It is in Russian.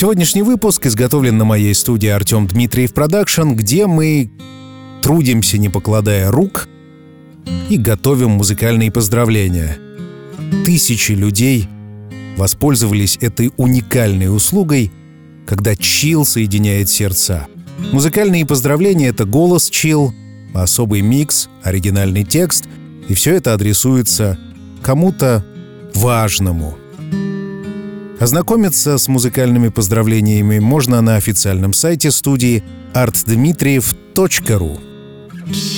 Сегодняшний выпуск изготовлен на моей студии Артем Дмитриев Продакшн, где мы трудимся, не покладая рук, и готовим музыкальные поздравления. Тысячи людей воспользовались этой уникальной услугой, когда чилл соединяет сердца. Музыкальные поздравления — это голос чилл, особый микс, оригинальный текст, и все это адресуется кому-то важному. Ознакомиться с музыкальными поздравлениями можно на официальном сайте студии artdmitriev.ru.